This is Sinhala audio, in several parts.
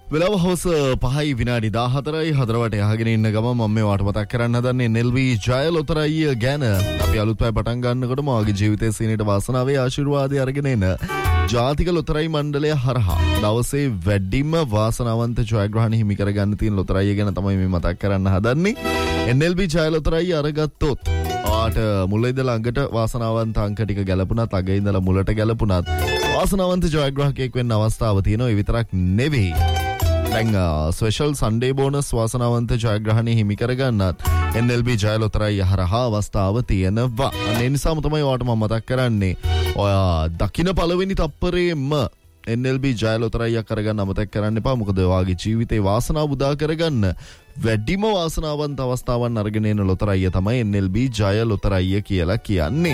වෙලාව හවස 5 විනාඩි 14යි හදරවට යහගෙන ඉන්න ගම මම මේ වාට මතක් කරන්න හදන්නේ NLB ජයලොතරයි ගැන. අපි අලුත් පැය පටන් ගන්නකොට මාගේ ජීවිතයේ සීනේට වාසනාවේ ආශිර්වාදය අරගෙන එන ජාතික ලොතරැයි මණ්ඩලය හරහා දවසේ වැඩිම වාසනාවන්ත ජයග්‍රහණ හිමි කරගන්න තියෙන ලොතරැයි ගැන තමයි මේ මතක් කරන්න හදන්නේ. NLB ජයලොතරැයි අරගත්තොත් ආට මුල ඉඳලා ළඟට වාසනාවන්ත අංක ටික ගැලපුණත් අග ඉඳලා මුලට ගැලපුණත් වාසනාවන්ත ජයග්‍රාහකයෙක් වෙන්න අවස්ථාව තියෙනවා. ඒ විතරක් නෙවෙයි. දැන් ස්පෙෂල් සන්ඩේ බෝනස් වාසනාවන්ත ජයග්‍රහණය හිමි කරගන්නත් NLB ජයලොතරැයි හරහා අවස්ථාව තියෙනවා. ඒ නිසාම තමයි ඔයාලට මම මතක් කරන්නේ ඔයා දකින්න පළවෙනි තප්පරේම NLB ජයලොතරැයි කරගන්න අමතක කරන්න එපා. මොකද ඔයාගේ ජීවිතේ වාසනාව උදා කරගන්න වැඩිම වාසනාවන්ත අවස්ථාවන් අරගෙන එන ලොතරැයි තමයි NLB ජයලොතරැයි කියලා කියන්නේ.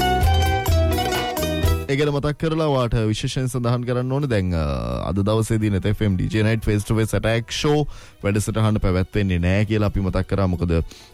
ඒකල මතක් කරලා වාට විශේෂයෙන් සඳහන් කරන්න ඕනේ දැන් අද දවසේදී net FM DJ night face to face attack show වැඩසටහන පැවැත්වෙන්නේ නැහැ කියලා අපි මතක් කරා. මොකද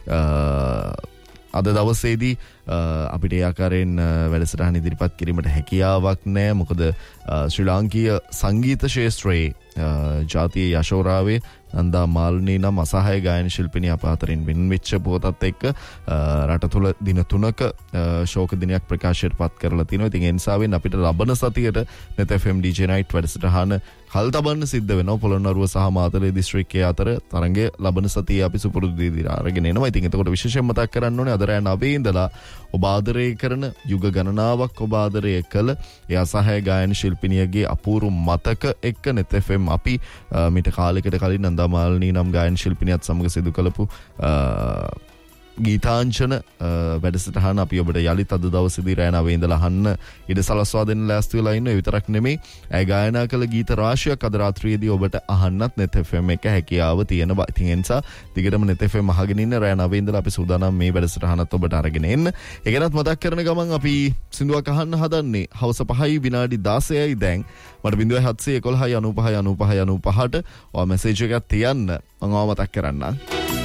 අද දවසේදී අපිට ඒ ආකාරයෙන් වැඩසටහන ඉදිරිපත් කිරීමට හැකියාවක් නැහැ. මොකද ශ්‍රී ලාංකීය සංගීත ශාස්ත්‍රයේ ජාතිය යශෝරාවේ නන්දා මාල්නී නම් අසහාය ගායන ශිල්පිනිය අප අතරින් වෙන්වෙච්ච පුවතත් එක්ක රට තුළ දින 3ක ශෝක දිනයක් ප්‍රකාශයට පත් කරලා තිනවා. ඉතින් ඒ නිසාවෙන් අපිට ලබන සතියට net FM DJ night වැඩසටහන කල් තබන්න සිද්ධ වෙනවා. පොළොන්නරුව සහ මාතලේ දිස්ත්‍රික්කයේ අතර තරඟය ලබන සතියේ අපි සුපුරුදු විදිහට අරගෙන එනවා. ඉතින් එතකොට විශේෂයෙන් මතක් කරන්න ඕනේ අද රෑ 9 ඉඳලා ඔබ ආදරය කරන යුග ගණනාවක් ඔබ ආදරය කළ ඒ අසහාය ගායන ශිල්පිනියගේ අපූර්ව මතක එක්ක net FM අපි මිට කාලයකට කලින් නන්දා මාල්නී නම් ගායන ශිල්පිනියත් සමග සිදු කළපු ගීතාංශන වැඩසටහන අපි ඔබට යලිත් අද දවසේදී රෑ 9 ඉඳලා අහන්න ඉඩ සලස්වා දෙන්න ලෑස්ති වෙලා ඉන්න. ඒ විතරක් නෙමෙයි ඇය ගායනා කළ ගීත රාශියක් අද රාත්‍රියේදී ඔබට අහන්නත් net FM එක හැකියාව තියෙනවා. ඉතින් ඒ නිසා දිගටම net FM අහගෙන ඉන්න රෑ 9 ඉඳලා අපි සූදානම් මේ වැඩසටහනත් ඔබට අරගෙන එන්න. ඒකනත් මතක් කරන ගමන් අපි සින්දුවක් අහන්න හදන්නේ හවස 5 විනාඩි 16යි දැන්. මට 0711 95 95 95ට ඔය මැසේජ් එකක් තියන්න මම මතක් කරන්නම්.